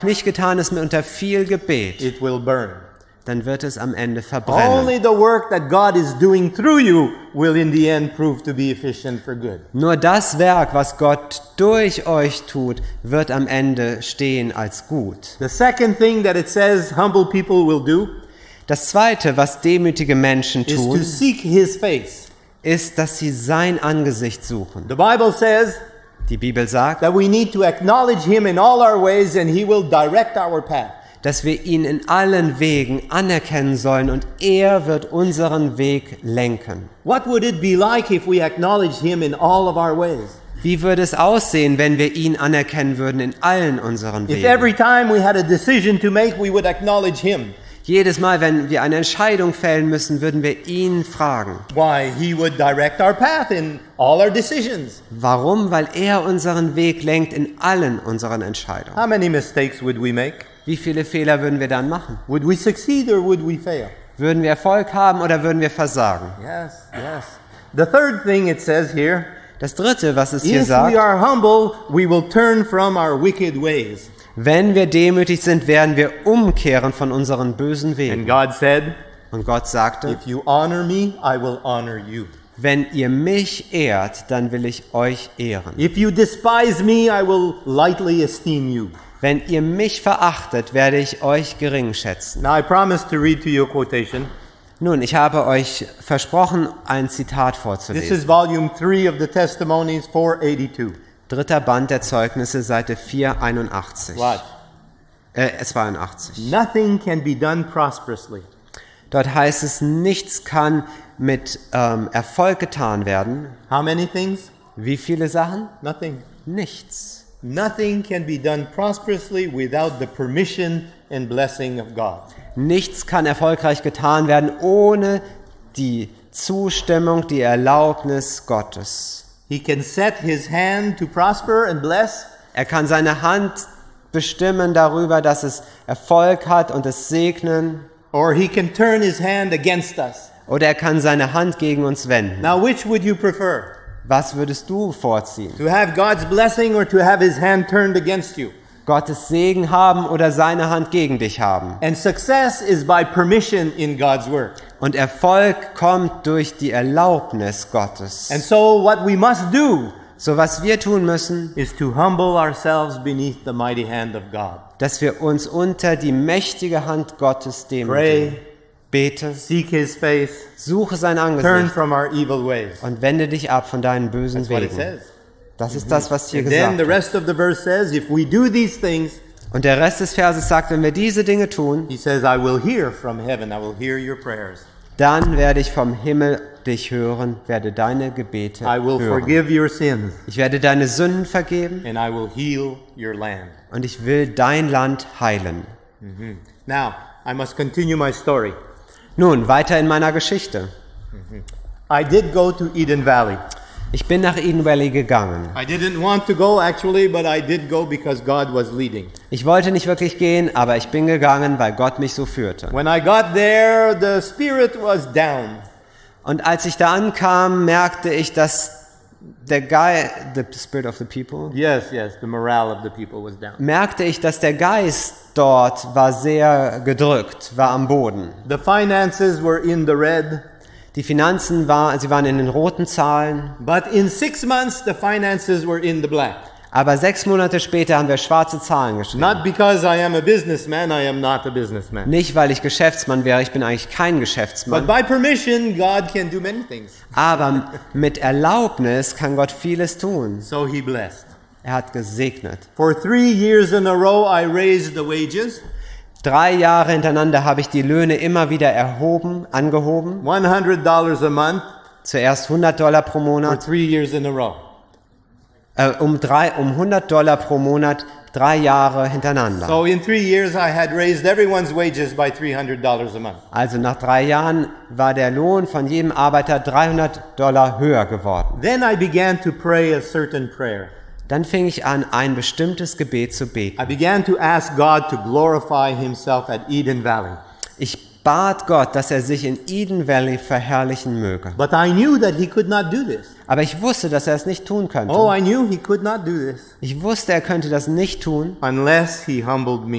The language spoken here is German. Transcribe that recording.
nicht getan ist unter viel Gebet, it will burn. dann wird es am Ende verbrennen. Only the work that God is doing through you will in the end prove to be efficient for good. Nur das Werk, was Gott durch euch tut, wird am Ende stehen als gut. The second thing that it says humble people will do Das Zweite, was demütige Menschen is to tun, seek His face. ist, dass sie sein Angesicht suchen. The Bible says Die Bibel sagt, that we need to acknowledge Him in all our ways and He will direct our path. dass wir ihn in allen Wegen anerkennen sollen und er wird unseren Weg lenken. What would it be like if we acknowledge Him in all of our ways? Wie würde es aussehen, wenn wir ihn anerkennen würden in allen unseren If Wegen? every time we had a decision to make, we would acknowledge Him. Jedes Mal, wenn wir eine Entscheidung fällen müssen, würden wir ihn fragen. Why? He would direct our path in all our decisions. Warum? Weil er unseren Weg lenkt in allen unseren Entscheidungen. How many mistakes would we make? Wie viele Fehler würden wir dann machen? Would we succeed or would we fail? Würden wir Erfolg haben oder würden wir versagen? Yes, yes. The third thing it says here, Das Dritte, was es hier if sagt, we are humble, we will turn from our wicked ways. wenn wir demütig sind, werden wir umkehren von unseren bösen And Wegen. God said, Und Gott sagte, if you honor me, I will honor you. wenn ihr mich ehrt, dann will ich euch ehren. If you despise me, I will lightly esteem you. Wenn ihr mich verachtet, werde ich euch gering schätzen. Now I promise to read to you a quotation. Nun, ich habe euch versprochen, ein Zitat This vorzulesen. is volume 3 of the Testimonies, 482. 3. Band der Zeugnisse, Seite 481. Watch. 82. Nothing can be done prosperously Dort heißt es, nichts kann mit Erfolg getan werden. How many things? Wie viele Sachen? Nothing. Nichts. Nothing can be done prosperously without the permission and blessing of God. Nichts kann erfolgreich getan werden ohne die Zustimmung, die Erlaubnis Gottes. He can set his hand to prosper and bless, Er kann seine Hand bestimmen darüber, dass es Erfolg hat und es segnen. or he can turn his hand against us. Oder er kann seine Hand gegen uns wenden. Now, which would you prefer? Was würdest du vorziehen? To have God's blessing or to have his hand turned against you? Gottes Segen haben oder seine Hand gegen dich haben? And success is by permission in God's work. Und Erfolg kommt durch die Erlaubnis Gottes. And so what we must do So was wir tun müssen, is to humble ourselves beneath the mighty hand of God. dass wir uns unter die mächtige Hand Gottes demütigen. Pray, Bete, seek his face, suche sein turn Angesicht from our evil ways. und wende dich ab von deinen bösen That's what it Wegen. says. Das ist das, was hier And then gesagt the wird. rest of the verse says, if we do these things, Und der Rest des Verses sagt, wenn wir diese Dinge tun, he says, I will hear from heaven, I will hear your prayers. dann werde ich vom Himmel dich hören, werde deine Gebete I will hören. forgive your sins, Ich werde deine Sünden vergeben and I will heal your land. und ich will dein Land heilen. Now, I must continue my story. Nun, weiter in meiner Geschichte. I did go to Eden Valley. Ich bin nach Eden Valley gegangen. I didn't want to go actually, but I did go because God was leading. Ich wollte nicht wirklich gehen, aber ich bin gegangen, weil Gott mich so führte. When I got there, the spirit was down. Und als ich da ankam, merkte ich, dass the spirit of the people, Yes, the morale of the people was down. merkte ich, dass der Geist dort war sehr gedrückt, war am Boden. The finances were in the red, Die Finanzen sie waren in den roten Zahlen, but in 6 months the finances were in the black. aber 6 Monate später haben wir schwarze Zahlen geschrieben. Not because I am a businessman, I am not a businessman. Nicht, weil ich Geschäftsmann wäre, ich bin eigentlich kein But Geschäftsmann. by permission, God can do many things. Aber mit Erlaubnis kann Gott vieles tun. So he blessed. Er hat gesegnet. For 3 years in a row, I raised the wages, 3 Jahre hintereinander habe ich die Löhne immer wieder angehoben. $100 a month Zuerst $100 pro for Monat, 3 years in a row. um $100 pro Monat, 3 Jahre hintereinander. So in 3 years, I had raised everyone's wages by $300 a month. Also nach 3 Jahren war der Lohn von jedem Arbeiter $300 höher geworden. Then I began to pray a certain prayer. Dann fing ich an, ein bestimmtes Gebet zu beten. I began to ask God to glorify himself at Eden Valley. Ich bat Gott, dass er sich in Eden Valley verherrlichen möge. But I knew that he could not do this. Aber ich wusste, dass er es nicht tun könnte. Oh, I knew he could not do this Ich wusste, er könnte das nicht tun, unless he humbled me.